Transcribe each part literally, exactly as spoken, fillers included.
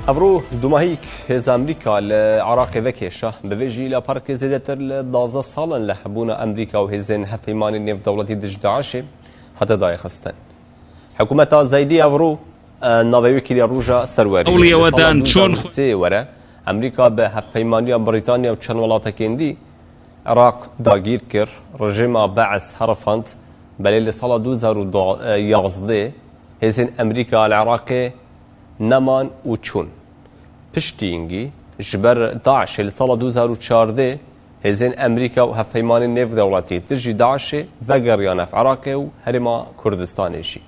افرو دوماهیک هز امریکا لعراق وکیشه به ویژی لپارک زیادتر لدازده سالن لحبون امریکا و هزین هفیمانی نیف دولتی دجداعش حتی دای خستن. حکومت زیدی افرو ناوی کلی روجا سروری. اولی ودان چون سی وره امریکا به هفیمانی بریتانیا و چند ولات کندی عراق داگیر کر رژیم بعث حرفاند بلیل سال دو هزار و یازده هزین امریکا العراق نمان و چون پشتینگی جبر داعش لسال دو هزار و چهارده هزین امریکا و هفیمان نیف دولتی ترجی داعش و گریان في عراق و هرما کردستانشی.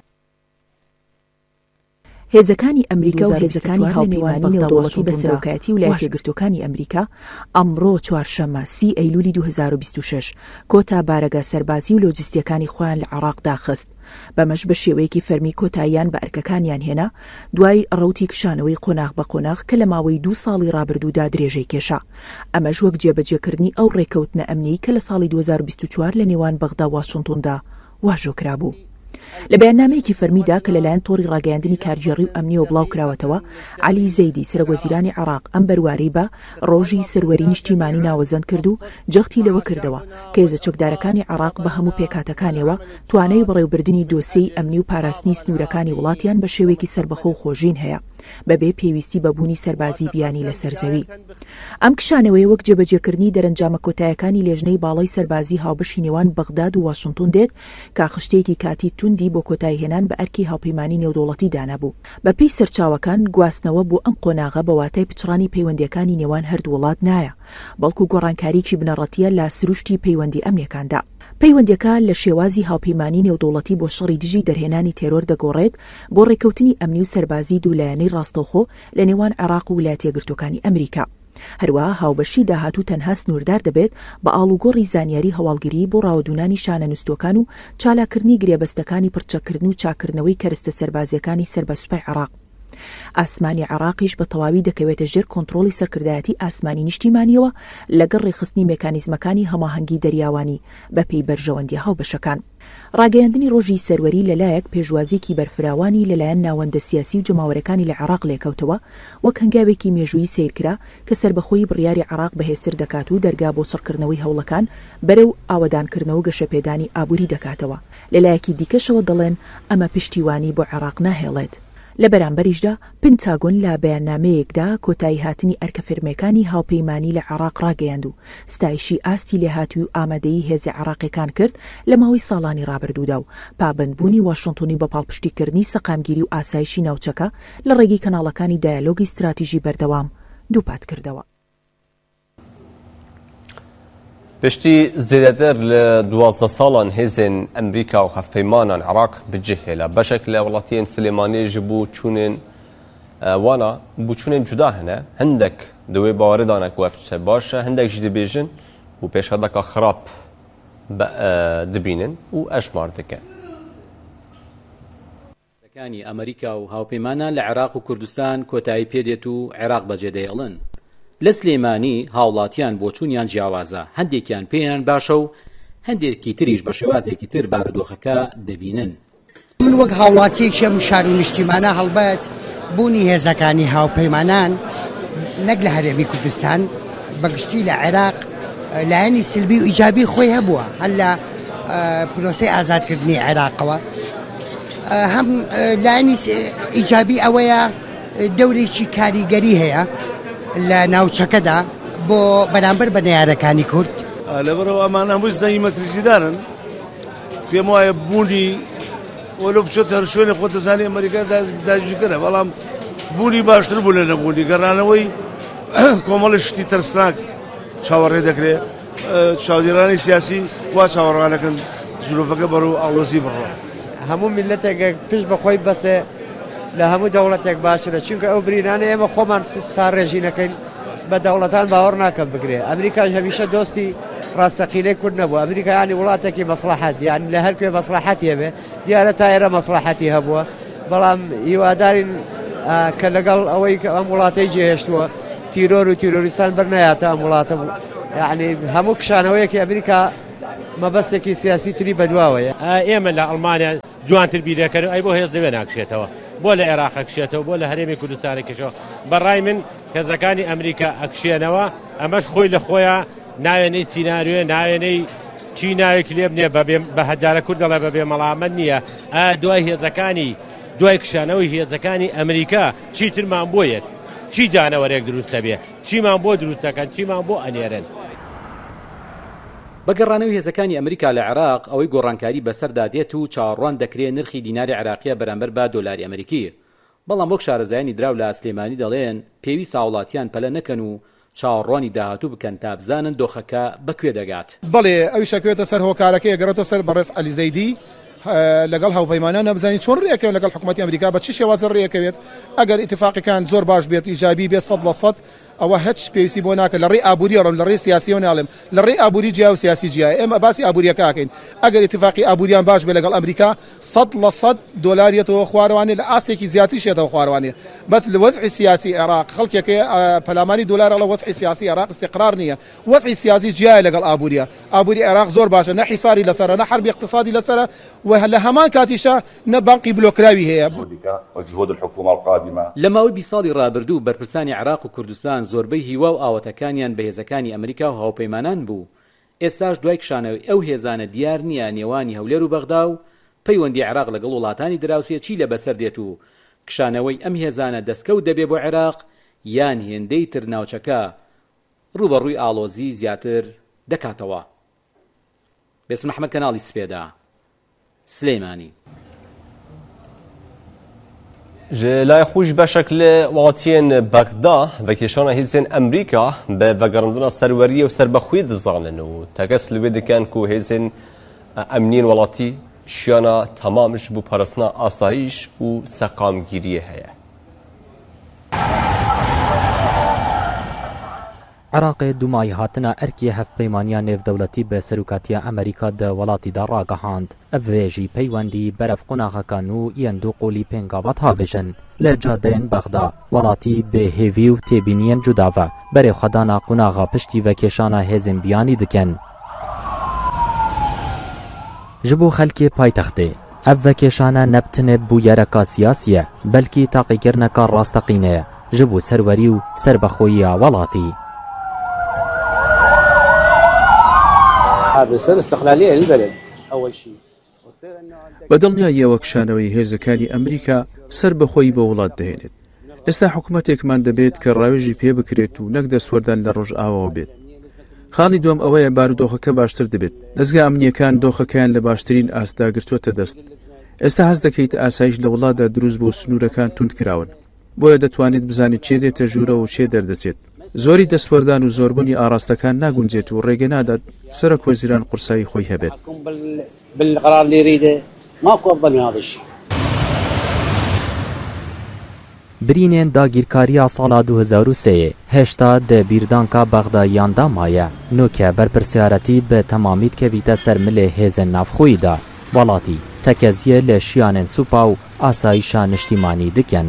هێزەکانی ئەمریکا و هێزەکانی هاوپەیمانی نێودەوڵەتی بە سەرۆکایەتی ویلایەتە یەکگرتووەکانی ئەمریکا ئەمڕۆ چوارشەممە سی ئەیلولی دو هزار و بیست و شەش کۆتا بارەگە سەربازی و لۆجستیەکانی خۆیان لە عێراق داخست بەمەش بە شێوەیەکی فەرمی کۆتاییان بە ئەرکەکانیان هێنا دوای ڕەوتی کشانەوەی قۆناغ بە قۆناغ کە لە ماوەی دوو ساڵی ڕابردوودا درێژەی کێشا ئەمەش وەک جێبەجێکردنی ئەو ڕێکەوتنە ئەمنی کە لە ساڵی دو هزار و بیست و چوار لە نێوان بەغدا و واشنتندا واژۆکرا بوو. لە بەیاننامەیەکی فەرمیدا کە لەلایەن تۆڕی ڕاگەیاندنی کارگێڕی و ئەمنیەوە بڵاو کراوەتەوە عەلی زەیدی سەرۆکوەزیرانی عێراق ئەم بەروارەی بە ڕۆژی سەروەری نیشتیمانی ناوەزەند کرد و جەختی لەوە کردەوە کە هێزە چەکدارەکانی عێراق بە هەموو پێکاتەکانەوە توانای بەڕێوەبردننی دۆسیەی ئەمنی و پاراستنی سنوورەکانی وڵاتیان بە شێوەیەکی سربەخۆ و خۆژین هەیە بەبێ پێویستی بەبوونی سەربازی بیانی لە سەرزەوی. ئەم کشانەوەی وەک جێبەجێکردنی دەرەنجامە کۆتاییەکانی لێژنەی باڵای سەربازی هاوبەشی نێوان بەغداد و واشنتن دێت کە خشتێتی کاتی توندی بۆ کۆتایی هێنان بە ئەرکی هاوپەیمانی نێودەوڵەتی دانابوو. بەپێی سەرچاوەکان گواستنەوە بۆ ئەم قۆناغە بە واتای پچڕانی پەیوەندیەکانی نێوان هەردوو وڵات نایە بەڵکو گۆڕانکاریکی بنەڕەتیە لە سروشتی پەیوەندی ئەمنیەکاندا. پەیوەندیەکە لە شێوازی هاوپەیمانی نێودەوڵەتی بۆ شەڕی دژی دەرهێنانی تێرۆر دەگۆڕێت بۆ ڕێکەوتنی ئەمنی و سەربازی دوولایەنەی ڕاستەوخۆ لە نێوان عێراق و ویلایەتە یەکگرتووەکانی ئەمریکا. هەروەها هاوبەشی داهاتوو تەنها سنووردار دەبێت بە ئاڵوگۆڕی زانیاری هەواڵگیری بۆ ڕاوەدوونانی شانە نووستوەکان و چالاکردنی گرێبەستەکانی پرچەکردن و چاکردنەوەی کەرستە سەربازیەکانی سەربەسوپای عێراق. ئاسمانی عێراقیش بە تەواوی دەکەوێتە ژێر کۆنتڕۆڵی سەرکردایەتی ئاسمانی نیشتیمانیەوە لەگەڵ ڕێخستنی مێکانیزمەکانی هەماهەنگی دەریاوانی بەپێی بەرژەوەندی هاوبەشەکان. ڕاگەیاندنی ڕۆژی سەروەری لەلایەک پێشوازیەکی بەرفراوانی لەلایەن ناوەندە سیاسی و جەماوەرەکانی لە عێراق لێکەوتەوە وەک هەنگاوێکی مێژووی سیرکرا کە سربەخۆی بڕیاری عێراق بەهێزتر دەکات و دەرگا بۆ چڕکردنەوەی هەوڵەکان بەرەو ئاوەدانکردنەوە و گەشەپێدانی ئابووری دەکاتەوە. لەلایەکی دیکەشەوە دەڵێن ئەمە پشتیوانی بۆ عێراق ناهێڵێت. لە بەرامبەریشدا پنتاگۆن لە بەیاننامەیەکدا کۆتایی هاتنی ئەرکە فێرمەکانی هاوپەیمانی لە عێراق ڕاگەیاند و ستایشی ئاستی لێهاتووی و ئامادەیی هێزی عێراقیەکان کرد لە ماوەی ساڵانی ڕابردوودا و پابەندبوونی واشنتنی بە پاڵپشتیکردنی سەقامگیری و ئاسایشی ناوچەکە لە ڕێگەی کەناڵەکانی دایالۆگی استراتیژی بەردەوام دووپات کردەوە. پشتی زیادتر لدوازده سالان هزین امریکا و هفپەیمانان عراق بجهلا بشک لوڵاتیان سلێمانی جبو چونین وانا بو چونین جدا هنه هندک دوی باوردانک وفت باشه هندک جدی بیجن و پیشادک خراب دبینن و اشمار دکن. کانی امریکا و هاوپەیمانە لە عێراق و کوردستان کۆتایی پێدێت و عێراق بەجێ دەیەڵن. لە سلێمانی هاوڵاتیان بۆ چوونیان جیاوازە هەندێکیان پێیان باشە و هەندێکی تریش بە شێوازێکی تر بارودۆخەکە دەبینن. من وەک هاوڵاتیەکیە شار و نیشتیمانە هەڵبەت بوونی هێزەکانی هاوپەیمانان نەک لە هەرێمی کوردستان بەگشتی لە عێراق لایەنی سلبی و ئیجابی خۆی هەبووە هەر لە پرۆسەی ئازادکردنی عێراقەوە هەم لایەنی ئیجابی ئەوەیە دەورێکی کاریگەری هەیە لە ناوچەکەدا بۆ بەرامبەر بە نەیارەکانی کورد لەبەرەوە ئەمانە هەمووی زەنگی مەترسیدارن پێم وایە بوونی وەلو بچۆتە هەر شوێنێ خۆ دەزانێ ئەمریکا داگیرکەرە بەڵام بوونی باشتر بوو لە نەبوونی گەڕانەوەی کۆمەڵی شتی تەرسناک چاوەڕێ دەکرێت چاودێرانی سیاسی وا چاوەڕوانەکەن زلوفەکە بەرەو ئاڵۆزی بڕۆ هەموو میلەتێک پشت بەخۆی بەسێ لە هەموو دەوڵەتێک باشترە چونکە ئەو برینانە ئێمە خۆمان ساڕێژی نەکەین بە دەوڵەتان باوەڕ ناکەم بگرێ ئەمریکاش هەمیشە دۆستی ڕاستەقینەی کورد نەبووە ئەمریکا یانی وڵاتێکی مەسلحەت یانی لە هەر کوێ مەسلحەتی هەبێ دیارە تا ئێرە مەسلحەتی هەبووە بەڵام هیوادارین کە لەگەڵ ئەوەی کە ئەم وڵاتەی جێهێشتووە تیرۆر و تیرۆریستان بەرنایاتە ئەم وڵاتە یعنی هەموو کشانەوەیەکی ئەمریکا مەبەستێکی سیاسی تری بەدواوەیە ئێمە لە ئەڵمانیا جوانتر بیرەکەن ئەی بۆ هێز دەوێ ناکشێتەوە بۆ لە عێراق ئەکشێتەوە بۆ لە هەرێمی کوردستانی کشەوە بەڕای من کەزەکانی ئەمریکا ئەکشێنەوە ئەمەش خۆی لە خۆیان ناوێنەی سیناریوێ ناوێنەی چی ناوێک لێ بنێ بە هەجارە کورد دەڵێ بەبێ مەڵامەت نییە ئا دوای هێزەکانی دوای کشانەوەی هێزەکانی ئەمریکا چیترمان بۆیەت چی جانەوەرێک دروستە بێ چیمان بۆ دروستەکەن چیمان بۆ ئەنێرن بەگەڕانەوەی هێزەکانی ئەمریکا لە عێراق ئەوەی گۆڕانکاری بەسەردا دێت و چاوەڕوان دەکرێت نرخی دیناری عێراقیە بەرامبەر بە دۆلاری ئەمریکی بەڵام وەک شارەزایانی دراو لە ئەسلێمانی دەڵێن پێویست هاوڵاتیان پەلە نەکەن و چاوەڕوانی داهاتوو بکەن تا بزانن دۆخەکە بەکوێ دەگات بەڵێ ئەوی شەکوێتە سەر هۆکارەکەی گەڕێتە سەر بەڕێز عەلی زەیدی لەگەڵ هاوپەیمانان نەبزانین چۆن ڕێەکەون لەگەڵ حکوومەتی ئەمریکا بە چی شێوازە ڕێەکەوێت ئەگەر ئیتفاقیەکان زۆر باش بێت ئیجابی بێت سەد لە سەد ئەوە هیچ پێویستی بۆ ناکە لە ڕێی ئابووری ڕۆن لە ڕێی سیاسی و ناڵێم لە ڕێی ئابووری جیا و سیاسی جیا ئێمە باسی ئابووریەکە ئاکەین ئەگەر ئیتفاقی ئابووریان باش بێت لەگەڵ ئەمریکا سەد لە سەد دۆلاریەتەوە خوارەوانێ لە ئاستێکی زیاتری شێتەوە خوارەوانێ بەس لە وەزعی سیاسی عێراق خەڵکێکی پەلامانی دۆلارە لە وەزعی سیاسی عێراق استقرار نییە وەزعی سیاسی جیایە لەگەڵ ئابووریە ئابووری عێراق زۆر باشە نە حیساری لەسەرە نە حربی اقتصادی لەسەرە و لە هەمان کاتیشە نە بانقی بلۆکراوی هەیە وجهود الحكومة القادمة لە ماوەی بیست ساڵی ڕابردوو بەرپرسانی عێراق و کوردستان زۆربەی هیوا و ئاوەتەکانیان بە هێزەکانی ئەمریکا و هاوپەیمانان بوو ئێستاش دوای کشانەوەی ئەو هێزانە دیار نییە نێوانی هەولێر و بەغدا و پەیوەندی عێراق لەگەڵ وڵاتانی دراوسێ چی لە بەسەر دێت و کشانەوەی ئەم هێزانە دەستکەوت دەبێ بۆ عێراق یان هێندەی تر ناوچەکە ڕوبەڕووی ئاڵۆزی زیاتر دەکاتەوە. بێسم محەممەد کەناڵی سپێدا سلەیمانی لای خوش بەشێک لە وڵاتیان بەغدا بەکێشانە هێزên ئەمریکا بە بەگەڕاندنا سەروەریە و سەربەخوی دەزانن و تەکەس لەوێ دەکەن و هێزên ئەمنین وڵاتی شیانە تەمامش بوو پاراستنا ئاسایش و سەقامگیریە هەیە. عراقê dumay hatina erkê hevpeymaniya nêvdewletî bi serokatiya Amerîka di welatî de ragihand. Ev vê jî peywendî beref qunaxekan û yên du qolî pêngavat habêjin. Li cadeyên Bexda, welatî bê hêvî û têbîniyên cuda ve, berê xwedana qunaxa piştî vekeşana hêzên biyanî dikin. Ji bo xelkê paytextê, ev vekeşane ne bi tenê bûyereka siyasî ye, belkî taqîkirneka rasteqînê ye ji bo serwerî û serbexweyiya welatî. بەدڵنیاییەوە کشانەوەی هێزەکانی ئەمریکا سەر بەخۆی بە وڵات دەهێنێت. ئێستا حکوومەتێکمان دەبێت کە ڕاوێژی پێ بکرێت و نەک دەستوەردان لە ڕۆژ ئاوەوە بێت. خاڵی دوم ئەوەیە بارودۆخەکە باشتر دەبێت. دەستگا ئەمنیەکان دۆخەکەیان لە باشترین ئاستا گرتووەتە دەست. ئێستا هەست دەکەیت ئاسایش لە وڵاتدا دروست بۆ سنوورەکان توندکراون. بۆیە دەتوانێت بزانیت چێ دێتە ژوورە و چێ دەردەچێت. زۆری دەستوەردان و زۆربوونی ئاراستەکان ناگونجێت و ڕێگە نادات سەرۆک وەزیران قورسایی خۆی هەبێت. برینên dagîrkariya sala du hezar û sêyê hêşta di bîrdanka Bexdayiyan da maye. Nûke berpirsiyaretî bi temamî dikevîte ser milê hêzên navxwî de. Welatî tekeziye lê şiyanên supa û asayişa niştîmanî dikin.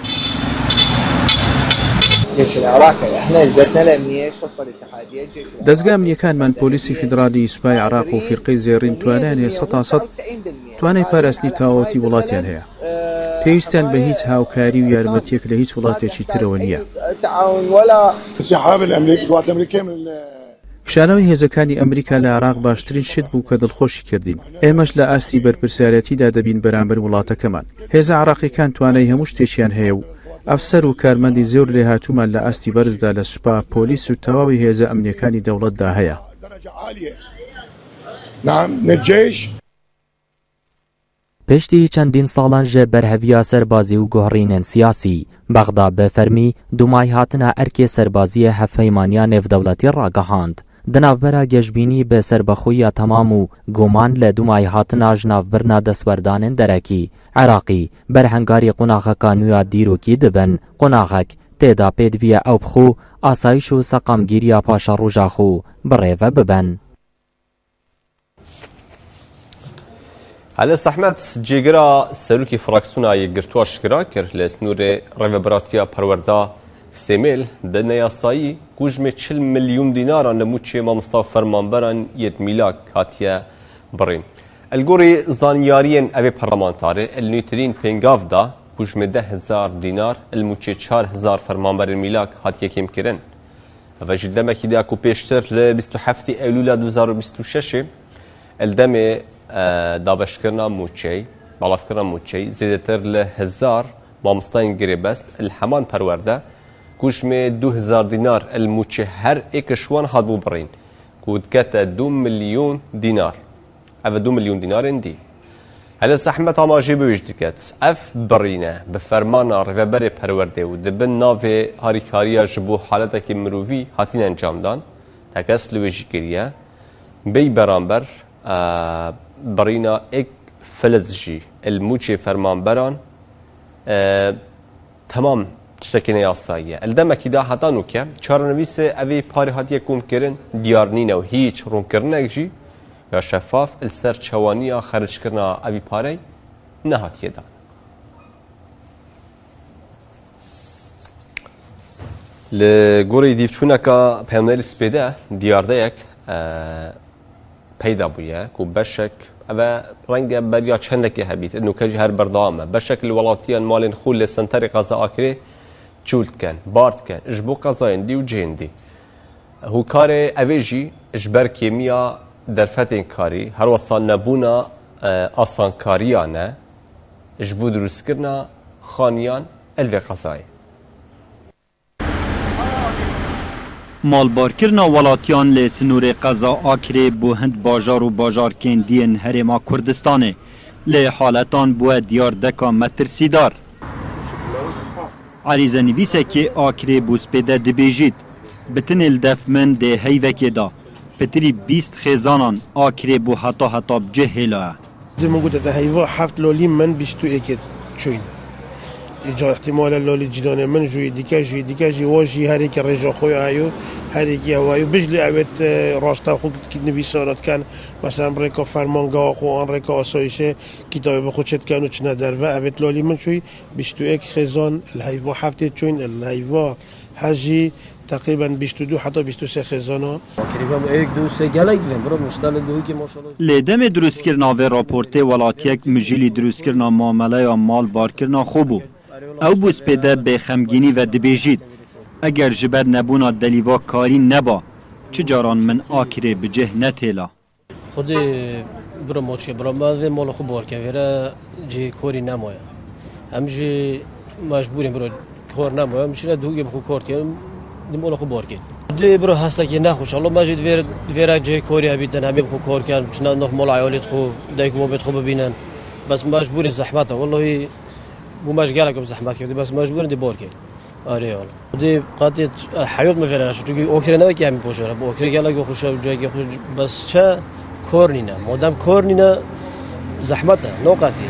دەستگا ئەمنیەکانمان پۆلیسی فیدرالی سوپای عێراق و فیرقەی زێڕین توانیان هەیە سەد تا سەد توانای پاراستنی تاوەتی وڵاتیان هەیە. پێویستیان بە هیچ هاوکاری و یارمەتیەک لە هیچ وڵاتێکی ترەوە نییە. کشانەوەی هێزەکانی ئەمریکا لە عێراق باشترین شت بوو کە دڵخۆشی کردین. ئێمەش لە ئاستی بەرپرسیارەتیدا دەبین بەرامبەر وڵاتەکەمان. هێزە عێراقیەکان توانای هەموو شتێکیان هەیە و ئەفسەر و کارمەندی زۆر لێهاتوومان لە ئاستی بەرزدا لە سوپا پۆلیس و تەواوی هێزە ئەمنیەکانی دەوڵەتدا هەیە. پشتی چەندین ساڵان ژێ بەرهەڤیە سەربازی و گۆڕینên سیاسی بەغدا بە فەرمی دومای هاتنە ئەرکێ سەربازیە هەفپەیمانیا نێودەوڵەتی ڕاگەهاند. دناوبەرە گەشتبینی بە سەربەخۆیە تەمام و گومان لە دومای هاتنە ژناوبرنا دەسوەردانên دەرەکی عێراقی بەرهەنگاری قوناغەکە نویا دیرۆکی دبن. قوناغەک تێدا پێدویە ئەو بخۆ ئاسایش و سەقامگیریە پاشە ڕوژاخۆ بڕێڤە ببن. هەلە سەحمەد جێگرا سەرۆکی فراکسیۆنا یەکگرتووە شکرا کرد لە سنوورێ ڕێڤەبەراتیە پەروەردا سێمێل دە یاسایی کوژمێ چل ملیۆن دیناران لە موچێ مامۆستا فەرمانبەران یەک میلاک هاتیە بڕین. ئەلگۆری زانیاریên evê parlamentarê el nûترین pêngavda کجمه ده هزار دینار الموچه چار هزار فرمانبر میلاک هاتیه کم کرن و جدما کی دا کو پیشتر ل بیست و هفت ایلول دو هزار و بیست و شش الدم دابشکرنا موچه بالافکرنا موچه زیادتر ل هزار مامستان گریبست الحمان پرورده کجمه دو هزار دینار الموچه هر اکشوان هات بو برین کود کتا دو میلیون دینار او دو میلیون دینار اندی هل زحمت آماجی بویج دکت اف برینه به فرمان رهبر پرورده و دبن ناو هاریکاریا جبو حالتا که مرووی هاتین انجام دان تکس لویجی کریه بی برانبر برینه ایک فلزجی الموچه فرمان بران تمام تشتكينا ياسايا الدم كده حتى نوكا چارنويس اوي پاري هاتيه كوم كرن ديارنينه و هيچ رون كرنكجي یا شفاف السر چوانيا خرج كرنا اوي پاري نهاتيه دان لغوري ديفچونكا پيمنر سپيده ديارديك پیدا بويه کو بشك او رنگ بریا چندکی هبید انو کجی هر بردامه بشكل ولاتيان مالين خول لسنتر غزا آكري چولت کن بارد کن اجبو قضاین دی و جهندی هو کار اویجی اجبر کیمیا در فتن کاری هر وصال نبونا آسان کاریانه اجبو دروست کرنا خانیان الوی قضای مالبارکرنا ولاتیان لی سنور قضا آکری بو هند باجار و باجار کندین هرما کردستانه لی حالتان بو دیار دکا مترسیدار عریضه نویسه که آکری بوسپیده دبیجید بتن الدف من ده هیوکی دا پتری بیست خیزانان آکری بو حتا حتا بجه هلاه ده من قلت ده هیوا حفت لولی من بیستو ایکت چوین جا احتمالا لولی جدانه من جوی دیکه جوی دیکه جی واجی هری که رجا خوی آیو هری که هوایو بجلی اوید راستا خود که نویسانات کن مثلا رکا فرمانگاه خو آن رکا آسایشه کتاب بخود چد کن و چنه در و اوید لولی من جوی بیستو ایک خیزان الهیوا هفته چوین الهیوا حجی تقریبا بیست و دو حتی بیست و سه خزانه تقریبا یک دو سه گلک لیم برای مشتل دو که ماشاءالله لیدم دروست کرنا و راپورت ولاتیک مجلی دروست کرنا معامله یا مال بار کرنا خوبو او بوس پیده به خمگینی و دبیجید اگر جبر نبونا دلیوا کاری نبا چه جاران من آکره بجه نتیلا خود برای موچه برای ما مال خوب بار که ویره جه کاری نمایه همجه مجبوریم برای کار نمایه همچنه دوگه بخو کار کنیم مال خوب بار کنیم دی برای هسته که نخوش الله مجید ویر ویره جه کاری هبیتن همی بخو کار کنیم چنه نخ مال عیالیت خو دایک موبت خو ببینن بس مجبوری زحمته والله بو مشغله كم زحمات كده بس مجبور دي بوركي اري والله دي قضيه حياه مفرنا شو تجي اوكرا نوي كام بوشره بو اوكرا قال لك خوش جاي خوش بس چه كورنينا مودام كورنينا زحمته نوقاتي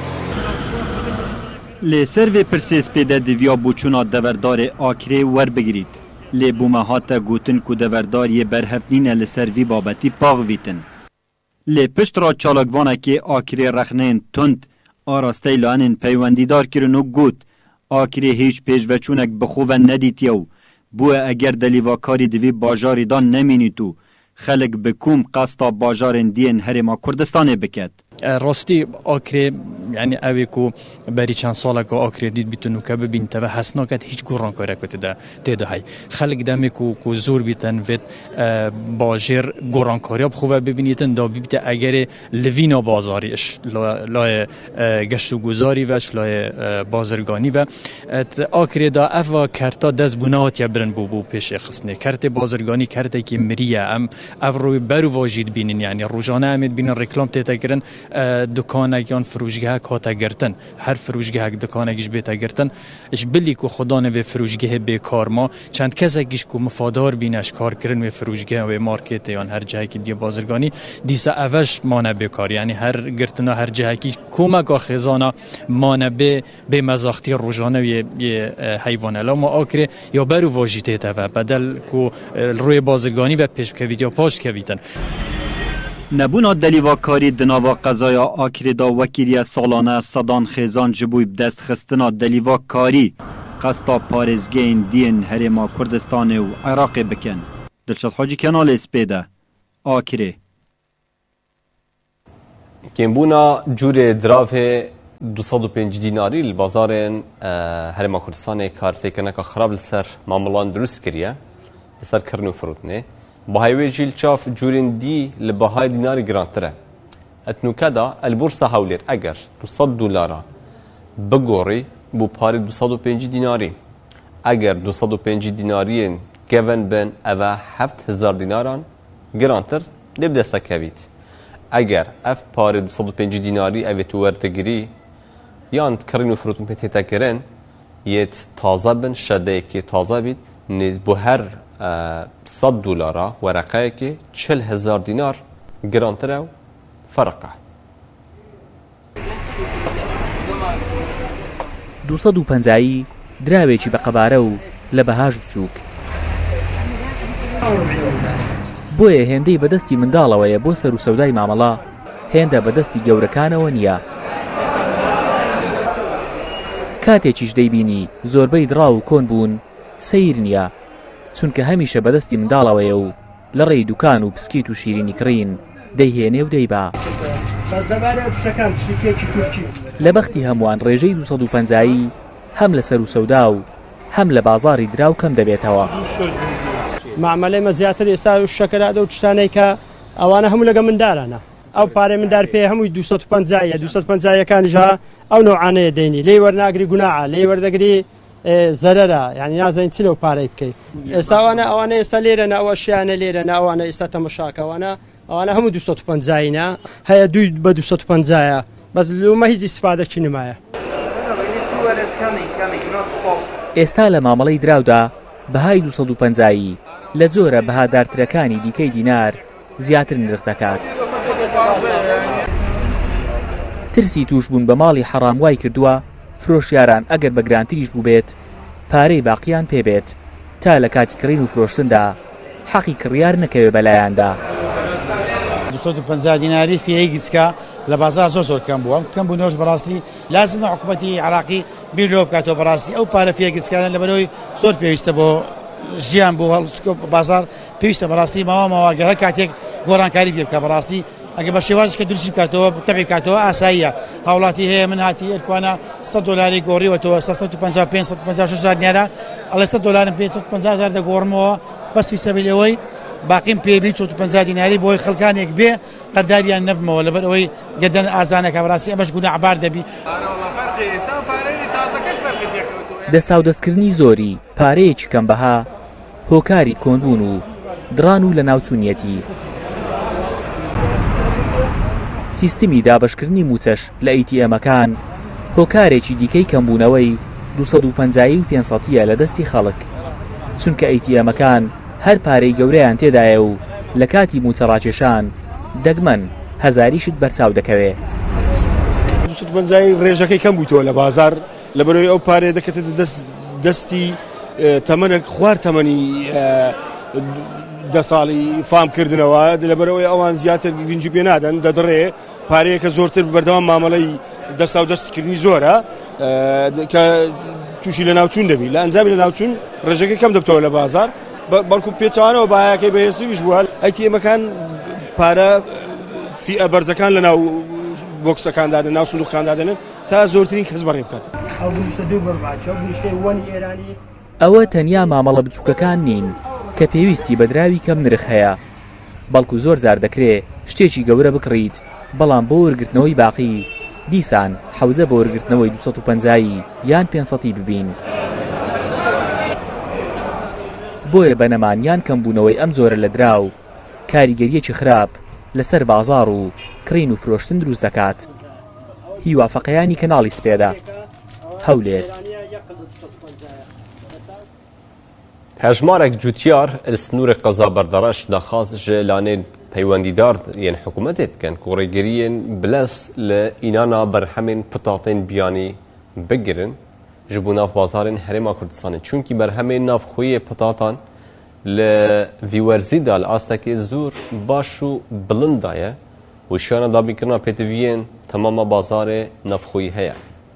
لی سروی پرسیس پیده دیویا بوچونا دوردار آکری ور بگیرید لی بومهات گوتن کو دورداری برهفنین لی سروی بابتی پاغ ویتن لی پشت را چالاگوانه که آکری رخنین تند آراسته لانین پیوندیدار کرنو گوت آکری هیچ پیش وچونک بخوه ندیتیو بوه اگر دلیواکاری دوی باجاری دان نمینی تو خلق بکوم قصتا باجارن دین هرما کردستانه بکد راستی آکری یعنی اوی کو بری چند ساله که آکری دید بیتونو که ببین تا و حسنا کد هیچ گوران کاره کده تیده های خلق دمی کو کو زور بیتن وید باجر گوران کاری بخواه ببینیتن دا بیت اگر لوینا بازاریش لای گشت و گذاری وش لای بازرگانی و آکری دا افا کرتا دست بناهات یا برن بو بو پیش خصنه کرت بازرگانی کرت که مریه ام اف روی برو واجید بینین یعنی روزانه امید بینن رکلام تیتا گرن دکانک یان فروشگاه کاتا گرتن هر فروشگاه دکانکش بیتا گرتن اش بلی کو خدا نو فروشگاه بیکار ما چند کسکیش کو مفادار بینش کار کردن و فروشگاه و مارکت یان هر جایی که دی بازرگانی دیسا اوش مانه بیکار یعنی هر گرتنا هر جایی که کمک خزانه مانه به به مزاختی روزانه و حیوان لا ما آکره یا برو واجیته تا و بدل کو روی بازرگانی و پیش کوید یا پاش کویدن نبونا دلیواکاری دناوا قضایا آکری دا وکیلی سالانه صدان خیزان جبوی بدست خستنا دلیواکاری قصتا پارزگین دین هرما کردستان و عراق بکن دلشد حاجی کنال اسپیده آکری کمبونا جور دراف دو سەد و پێنج دیناری li bazarên Herêma Kurdistanê kartêkeneka xirab li ser mamelan durust kiriye li ser kirin û firûtinê. Bihayê wê jî li çav curên dî li bihayê dînarî girantir e. Etnûke da Elborsa Hewlêr eger du sed dolara bigorî bû parê du sed û pêncî dînarî. Eger du sed û pêncî dînariyên gevên bên ev heft hezar dînaran girantir lê bi destekevît. Eger ev parê du sed û pêncî dînarî evê tu werdegirî yan kirin û firûtin pê tête kirin yê taze bin şedeyekê taze bît nêz bu her sed dolara wereqeyekê çil hezar dînar girantir ew فرق دو سەد و پەنجایی دراوێکی بە قەبارە و لە بەهاش بچووک بۆیە هێندەی بەدەستی منداڵەوەیە بۆ سەر و سەودای مامەڵە هێندە بەدەستی گەورەکانەوە نییە کاتێکیش دەیبینی زۆربەی دڕاو و کۆن بوون سەیر نییە چونکە هەمیشە بەدەستی منداڵەوەیە و لە ڕێی دوکان و پسکیت و شیرینی کڕین دەیهێنێ و دەیبا لە بەختی هەمووان ڕێژەی دو سەد و پەنجایی هەم لە سەر و سەودا و هەم لە بازاڕی دراو کەم دەبێتەوە معاملەی مەزیاتر ئێستا و شەکەرادە و تشتانەی کە ئەوانە هەموو لەگە مندارانە ئەو پارەی مندار پێ هەمووی دو سەد و پەنجایە دو سەد و پەنجایەکانیژە ئەو نەوعانەیە دەینی لێی وەرناگری گوناعە لێی وەردەگری زەرەرە یعنی نازانین چی لەو پارەی بکەیت ئێستا ئەوانە ئەوانە ئێستا لێرەنە ئەوە شیانە لێرەنە ئەوانە ئێستا تەمەشاکەوانە ئەوانە هەموو دو سەد و پەنجاینە هەیە دوی بە دو سەد و پەنجایە بەس لەومە هیچ ئیسفادەکی نمایە ئێستا لە مامەڵەی دراودا بەهای دو سەد و پەنجایی لە جۆرە بەهادارترەکانی دیکەی دینار زیاتر نرخ دەکات ترسی توش بوون بە ماڵی حەڕام وای کردووە فرۆشیاران ئەگەر بە گرانتریش بوو بێت پارەی باقییان پێبێت تا لە کاتی کڕین و فرۆشتندا حەقی کڕیار نەکەوێ بەلایاندا دو سەد و پەنجا دیناری فیەی گچکە لە بازار زۆر زۆر کەم بووە کەم بوو نۆش بەڕاستی لازمە حکوومەتی عراقی بیر لۆ بکاتەوە بەڕاستی ئەو پارە فیە گچکانە لەبەرەوەی زۆر پێویستە بۆ ژیان بۆ بازار پێویستە بەڕاستی ماوە ماواگەرە کاتێک گۆڕانکاری پێ بکە بەڕاستی ئەگە بە شێوازش کە دروستی بکاتەوە تەبی بکاتەوە ئاساییە هاوڵاتی هەیە من هاتی ئەرکوانە سەد دۆلاری گۆڕیوەتەوە سەد و پەنجا و پێنج سەد و پەنجا و شەش دیارە ئەڵێ سەد دۆلارم پێ سەد و پەنجا هەزار دەگۆڕمەوە بەس فیسەبیلەوەی باقیم پێبی چۆت و پەنجا دیناری بۆی خەڵکانێک بێ قەرداریان نەبمەوە لەبەر ئەوەی گەردەن ئازانەکە بەڕاستی ئەمەش گوناح عبار دەبی دەستا و دەستکردنی زۆری پارەیەکی کەم بەها هۆکاری کۆنبوون و دڕان و لە ناوچوونیەتی سیستمی دابشکردنی موچەش لە ئەی تی ئەمەکان هۆکارێکی دیکەی کەمبوونەوەی دو سەد و پەنجا و پێنج سەدیە لە دەستی خەڵک چونکە ئەی تی ئەمەکان هەر پارەی گەورەیان تێدایە و لە کاتی موچەڕاکێشان دەگمەن هەزاریشت بەرچاو دەکەوێ دو سەد و پەنجا ڕێژەکەی کەم بوویتەوە لە بازار لەبەرەوەی ئەو پارەیە دەکەتە دەستی تەمەنێک خوار تەمەنی دە ساڵی فامکردنەوە لەبەرەوەی ئەوان زیاتر گرنگی پێ نادەن دەدڕێ پارەیەکە زۆرتر بەردەوام مامەڵەی دەستا و دەستکردنی زۆرە کە تووشی لە ناوچوون دەبی لە ئەنجامی لە ناوچوون ڕێژەکە کەم دەبتەوە لە بازار بەڵکو پێچوانەوە بایەکەی بەهێستریش بووە ئەی تی ئەمەکان پارە فیئە بەرزەکان لە ناو بۆکسەکاندادن ناو سندوقخاندادنن تا زۆرترین کەس بەڕێ بکات ئەوە تەنیا مامەڵە بچووکەکان نین کە پێویستی بەدراوی کەم نرخ هەیە بەڵکو زۆر جار دەکرێت شتێکی گەورە بکڕیت بەڵام بۆ وەرگرتنەوەی باقی دیسان حەوزە بە وەرگرتنەوەی دو سەد و پەنجایی یان پێنج سەدی ببین بۆیە بەنەمانیان کەمبوونەوەی ئەم زۆرە لە دراو کاریگەریەکی خراپ لەسەر بازاڕ و کڕین و فرۆشتن دروست دەکات هیوافەقەیانی کەناڵی سپێدا هەولێر هەژمارێک جوتیار سنوورێک قەزا بەردەڕەش دەخواست ji lanên peywendîdar yên hikûmetê dikin ku rêgeriyên bilez li înana berhemên pitatên biyanî bigirin ji bo nav bazarên Herêma Kurdistanê çunkî berhemên navxweyê pitatan li vîwerzî da li astekê zûr baş û bilind daye û şiyana dabîkirina pêtiviyên temama bazarê navxweyî heye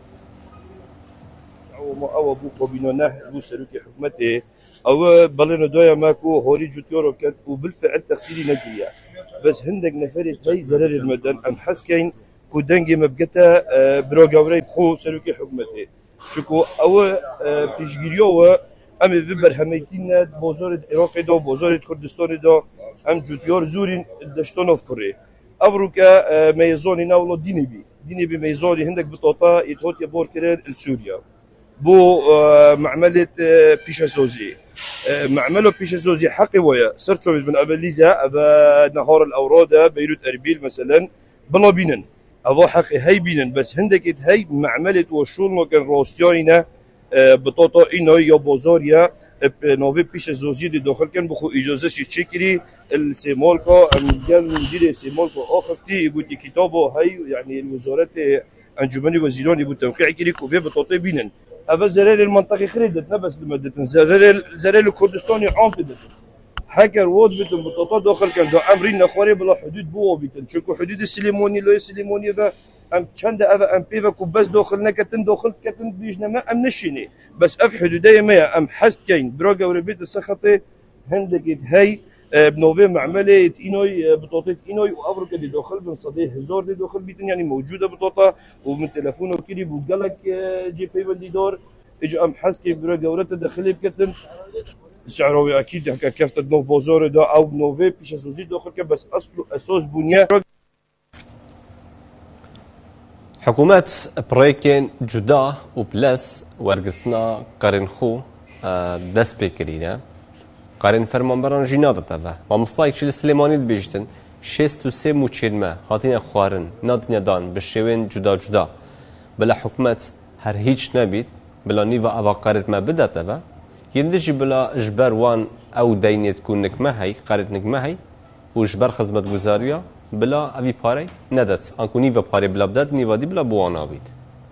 ئەوە بوو کۆبینۆنە بوو سەرۆکی حکوومەتێ ئەوە بەڵێنە دوایە ماکۆ هۆری جوتیۆرۆ کرد و بالفعل تەقسیری نەگریە بەس هەندێک نەفەرێک هەی زەرەرێ مەدەن ئەم حەسکەین ku dengê me bigete birogewreyê xwe serokê hikûmetê. Çunku ew pêşgiriya we em ê vê berhemêtîne bozorê Iraqê de bozorê Kurdistanê de em cûtiyar zûrîn deşta nav kurê. Ev rûke meyzanê navla dînê bî. Dînê bî meyzanê hindek bi tota îtihatya bor kirin li Sûriya. Bu معملة بيشاسوزي معملة بيشاسوزي حقي ويا صرت شو من أبليزة أبا نهار الأوراد بيروت أربيل مثلا بلا بينن أبا حقي هاي بينن بس هندك هاي معملة وشول ما كان روستياينا بطاطا إنا يا بازاريا نوبي بيشاسوزي دي داخل كان بخو إجازة شي تشكري السيمالكا أمجال مدير السيمالكا آخفتي يقول كتابه هاي يعني الوزارة أنجمن وزيران يبو توقيع كريك وفي بطاطا بينن هذا زرار المنطقة خريدت نبس لمدة زرار زرار الكردستاني عام بدت حكر وود بتن بطاطا داخل كان دو أمرين نخاري بلا حدود بوا بتن شكو حدود السليموني لو السليموني ذا أم چند أذا أم بيفا كوبس داخل نكتن داخل كتن بيجنا ما أم نشيني بس أف حدودية ما أم حست كين براغا وربيت السخطة هندك هاي بنوفي معملة إينوي بطاطا إينوي وأبرك اللي داخل بن صديه هزار اللي داخل بيتن يعني موجودة بطاطا ومن تلفونه وكذي بوجلك جي بي ولدي دار إجا أم حسكي برا جورته داخلي بكتن سعره أكيد هكا كفت نوف بازار دا أو نوفي بيش أسوزي داخل كبس أصله أساس بنية حكومات بريكن جدا وبلس ورقتنا قرن خو دست بكرينا قرن فرمانبران جينات تبع ومصايك شل سليماني بيجتن شست وسه موچلمه هاتين خوارن نادن دان بشوين جدا جدا بلا حكومات هر هیچ نبید بلا نیو اوا قرد ما بدات و یندجی بلا اجبر وان او دینت کنک ما هی قرد نک ما هی و اجبر خدمت گزاریا بلا اوی پاره ندات انکو نیو پاره بلا بدات نیو دی بلا بوان آبید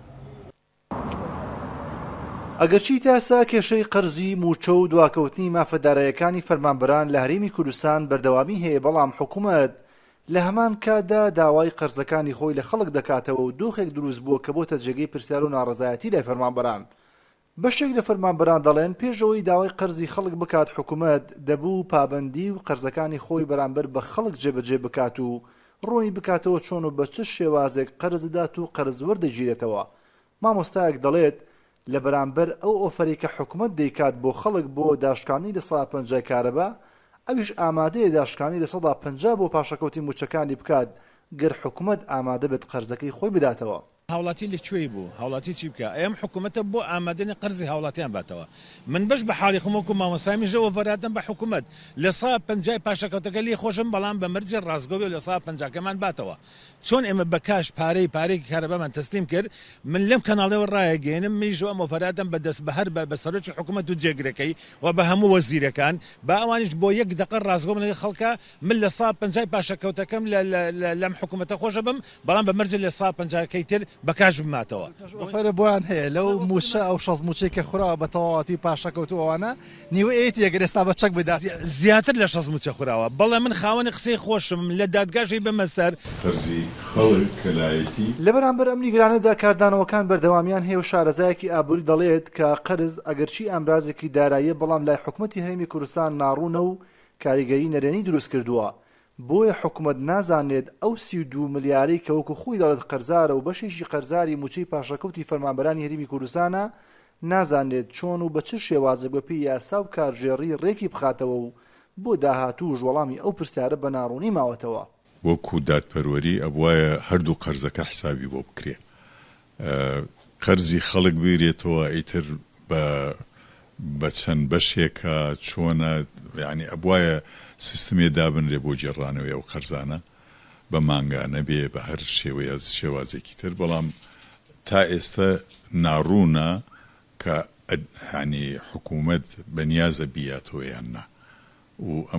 ئەگەرچی تاسا کێشەی قەرزی موچە و دواکەوتنی مافەدارایەکانی فەرمانبەران لە هەرێمی کوردستان بەردەوامی هەیە بەڵام حکوومەت لە هەمان کاتدا داوای قەرزەکانی خۆی لە خەڵک دەکاتەوە و دۆخێک دروست بووە کە بۆتە جێگەی پرسیار و ناڕەزایەتی لای فەرمانبەران. بەشێک لە فەرمانبەران دەڵێن پێشەوەی داوای قەرزی خەڵک بکات حکوومەت دەبوو پابەندی و قەرزەکانی خۆی بەرامبەر بە خەڵک جێبەجێ بکات و ڕوونی بکاتەوە چۆن و بە چ شێوازێک قەرزدات و قەرز وەردەگیرێتەوە. مامۆستایەک دەڵێت لە بەرامبەر ئەو ئۆفەری کە حکوومەت دەیکات بۆ خەڵک بۆ داشکانی لە سەدا پەنجا کارەبا ئەویش ئامادەیە داشکانی لە سەدا پەنجا بۆ پاشەکەوتی موچەکانی بکات گەر حکوومەت ئامادە بێت قەرزەکەی خۆی بداتەوە. هاوڵاتی لەکوێی بوو هاوڵاتی چی بکە ئەم حکوومەتە بۆ ئامادەنی قەرزی هاوڵاتیان باتەوە من بەش بە حاڵی خۆمەکو مامۆستامی ژەوە فەرادەم بە حکوومەت لە سا پەنجای پاشەکەوتەکە لێ خۆشم بەڵام بە مەرجێ ڕازگۆوی لە سا پەنجاکەمان باتەوە چۆن ئێمە بە کاش پارەی پارێکی کارەبامان تەسلیم کرد من لەم کەناڵەوە ڕایەگەێنم میژەوە ئەمە فەرادەم بەدەست بە هەر بە سەرۆکی حکوومەت و جێگرەکەی و بە هەموو وەزیرەکان با ئەوانیش بۆ یەک دقە ڕازگۆ بنێ خەڵکە من لە سا پەنجای پاشەکەوتەکەم لەم حکوومەتە خۆشە بم بەڵام بە مەرجێ لە سا پەنجاکەی تر بە کاش بماتەوە فەرە بۆیان هەیە لەو موشە ئەو شەز موچەی کە خوراوە بە تەواوەتی پاشەکەوتوەوانە نیوە ئێتی ئەگەر ئێستا بە چەک بدات زیاتر لە شەز موچە خوراوە بەڵێ من خاوەنی قسەی خۆشم لە دادگاشی بەمە سەر قەرزی خەڵک کەلایەتی لە بەرامبەر ئەم نیگرانەدا کاردانەوەکان بەردەوامیان هەیە و شارەزایەکی ئابووری دەڵێت کە قەرز ئەگەرچی ئامرازێکی داراییە بەڵام لای حکوومەتی هەرێمی کوردستان ناڕوونە و کاریگەری نەرێنی دروست کردووە بۆیە حکوومەت نازانێت ئەو سی و دوو ملیارەی کە وەکو خۆی دەڵێت قەرزارە و بەشێکی قەرزاری موچەی پاشەکەوتی فەرمانبەرانی هەرێمی کوردستانە نازانێت چۆن و بە چ شێوازێک بە پێی یاسا و کارژێڕی ڕێکی بخاتەوە و بۆ داهاتوو وەڵامی ئەو پرسیارە بە ناڕوونی ماوەتەوە وەکو دادپەروەری ئەبوایە هەردوو قەرزەکە حسابی بۆ بکرێ قەرزی خەڵک بگرێتەوە ئیتر بە چەند بەشێکە چۆنە یعنی ئەبوایە سیستمی دابنرێ بۆ جێڕانەوەی ئەو قەرزانە بە مانگانە بێ بە هەر شێوەیە شێوازێکی تر بەڵام تا ئێستا ناڕوونە کە ینی حکوومەت بەنیازە بیاتەوە یان نا و